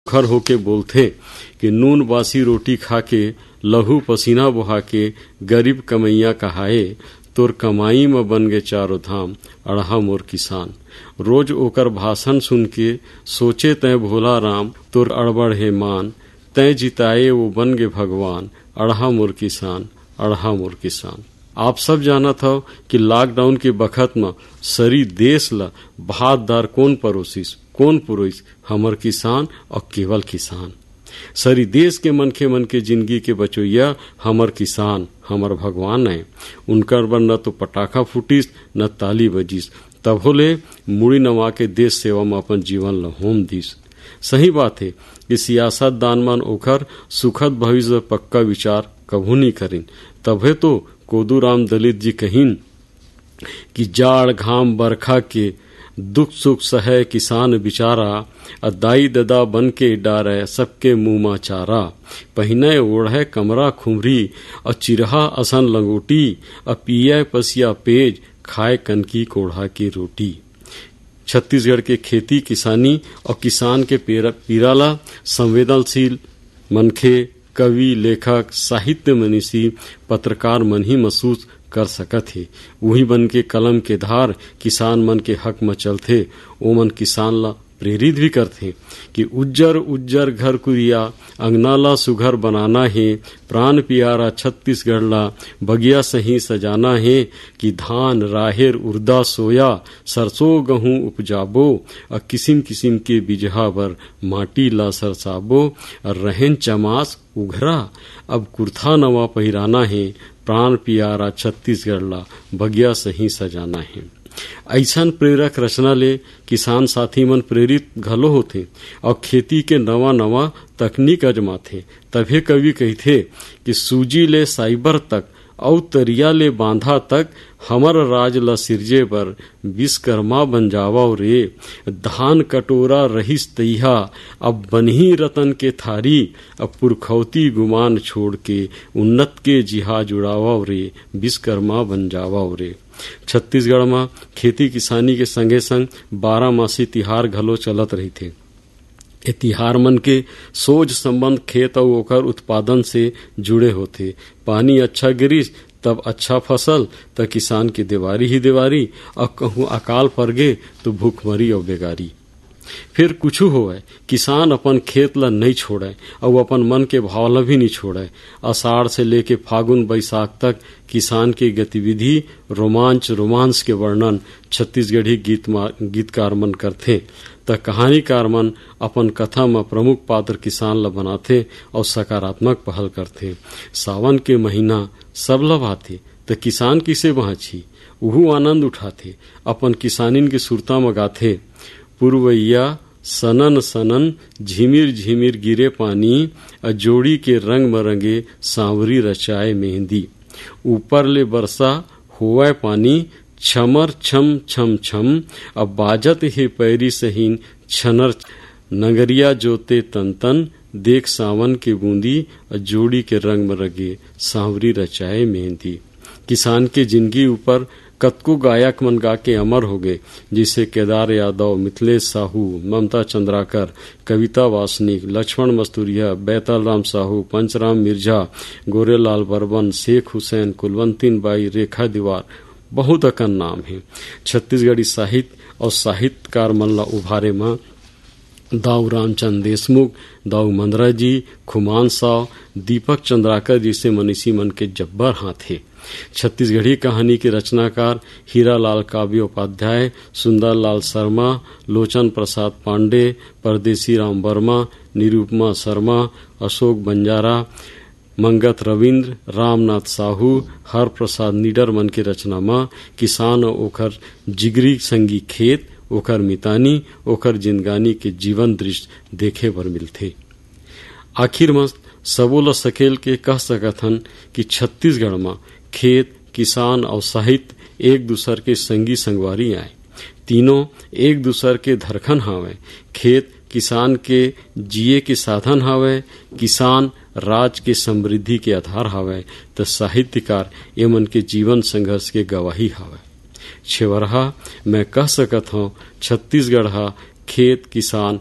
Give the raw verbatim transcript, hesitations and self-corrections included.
मुखर होके बोलथे कि नून बासी रोटी खा के लहू पसीना बहा के गरीब कमैया कहाए, तोर कमाई में बन गे चारों धाम अड़हा मोर किसान। रोज ओकर भाषण सुन के सोचे तय भोला राम, तोर अड़बड़ हे मान, तय जिताए वो बन गे भगवान, अड़हा मोर किसान, अड़हा मोर किसान। आप सब जानत हो कि लॉकडाउन के बखत में सरी देश ला भात दार कौन परोसिस, कौन पुरोइस, हमर किसान और केवल किसान। सरी देश के मनखे मन के जिंदगी के बचोइया हमर किसान, हमर भगवान है। उनकर बर न तो पटाखा फूटिस न ताली बजिस, तब होले मुड़ी नवा के देश सेवा में अपन जीवन ल होम दिस। सही बात है कि सियासतदान मन ओकर सुखद भविष्य पक्का विचार कभू नहीं करिन। तबे तो कोदूराम दलित जी कहिन कि जाड़ घाम बरखा के दुख सुख सहे किसान बिचारा, अदाई ददा बन के डारे सबके मुंह मा चारा। पहिने ओढ़े कमरा खुमरी और चिरहा असन लंगोटी, और पिए पसिया पेज खाए कनकी कोढ़ा की रोटी। छत्तीसगढ़ के खेती किसानी और किसान के पीराला संवेदनशील मनखे, कवि, लेखक, साहित्य मनीषी, पत्रकार मन ही महसूस कर सकत हे। वही बन के कलम के धार किसान मन के हक में चलथे। ओ मन किसान ला प्रेरित भी करथे कि उज्जर उज्जर घर कुरिया, अंगना ला सुघर बनाना है, प्राण प्यारा छत्तीसगढ़ ला बगिया सही सजाना है। कि धान राहेर उर्दा सोया, सरसों गहूं उपजाबो, और किसिम किसिम के बिजहा बर माटी ला सरसाबो, और रहन चमास उघरा अब कुर्था नवा पहिराना है, प्राण प्यारा छत्तीसगढ़ ला बगिया सही सजाना है। ऐसन प्रेरक रचना ले किसान साथी मन प्रेरित घलो होते और खेती के नवा नवा तकनीक अजमाथे। तभे कवि कहथे कि सूजी ले साइबर तक और तरिया ले बांधा तक, हमर राज ला सिरजे पर विश्वकर्मा बन जावाओ रे। धान कटोरा रहिस तैहा, अब बनही रतन के थारी, अब पुरखौती गुमान छोड़ के उन्नत के जिहा जुड़ावाओ रे, विश्वकर्मा बन जावाओ रे। छत्तीसगढ़ में खेती किसानी के संगे संग बारह मासी तिहार घलो चलत रही थे। ए तिहार मन के सोझ संबंध खेत और ओकर उत्पादन से जुड़े होते। पानी अच्छा गिरिस तब अच्छा फसल, त किसान की देवारी ही देवारी, और कहूँ अकाल पड़ गे तो भूखमरी और बेगारी। फिर कुछ होए किसान अपन खेत ला नहीं छोड़े और अपन मन के भाव ला भी नहीं छोड़े। आषाढ़ से लेके फागुन बैसाख तक किसान की गतिविधि, रोमांच रोमांस के वर्णन छत्तीसगढ़ी गीत गीतकार मन करथे। त कहानीकार मन अपन कथा में प्रमुख पात्र किसान ला बनाथे और सकारात्मक पहल करथे। सावन के महीना सब लभाथे त किसान किसे बहाची, उहू आनंद उठाथे, अपन किसानिन के सुरता में गाथे। पुरवैया सनन सनन झिमिर झिमिर गिरे पानी, जोड़ी के रंग मरंगे सांवरी रचाए मेहंदी। ऊपर ले बरसा होवे पानी, छमर छम छम छम, अब बाजत हे पैरी सहीन छनर। नगरिया जोते तन तन, देख सावन के बूंदी, जोड़ी के रंग मरंगे सांवरी रचाए मेहंदी। किसान के जिंदगी ऊपर कतको गायक मन गा के अमर हो गए, जिसे केदार यादव, मिथिलेश साहू, ममता चंद्राकर, कविता वासनिक, लक्ष्मण मस्तूरिया, बैताल राम साहू, पंचराम मिर्जा, गोरेलाल बर्मन, शेख हुसैन, कुलवंतीन बाई, रेखा दीवार, बहुत अकन नाम है। छत्तीसगढ़ी साहित्य और साहित्यकार मन ला उभारे में दाऊ रामचंद देशमुख, दाऊ मंदरा जी, खुमान साव, दीपक चंद्राकर जैसे मनीषी मन के जब्बर हाथ है। छत्तीसगढ़ी कहानी के रचनाकार हीरालाल काव्य उपाध्याय, सुंदर लाल शर्मा, लोचन प्रसाद पांडे, परदेसी राम वर्मा, निरुपमा शर्मा, अशोक बंजारा, मंगत रविंद्र, रामनाथ साहू, हर प्रसाद निडर मन के रचना में किसान और ओकर जिगरी संगी खेत, ओकर मितानी, ओकर जिंदगानी के जीवन दृश्य देखे बर मिलथे। आखिर में सबो ल सकेल के कह सकथन कि छत्तीसगढ़ में खेत, किसान और साहित्य एक दूसर के संगी संगवारी आए। तीनों एक दूसर के धरखन हावे। खेत किसान के जिए के साधन हावे, किसान राज के समृद्धि के आधार हावे, तो साहित्यकार एमन के जीवन संघर्ष के गवाही हावे। छेवरहा मैं कह सकत हूँ छत्तीसगढ़ हा खेत, किसान